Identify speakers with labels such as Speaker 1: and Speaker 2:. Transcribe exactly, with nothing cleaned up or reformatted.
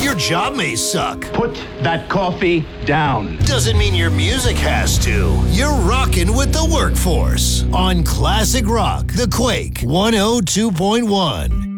Speaker 1: Your job may suck.
Speaker 2: Put that coffee down.
Speaker 1: Doesn't mean your music has to. You're rocking with the workforce on Classic Rock, The Quake one oh two point one.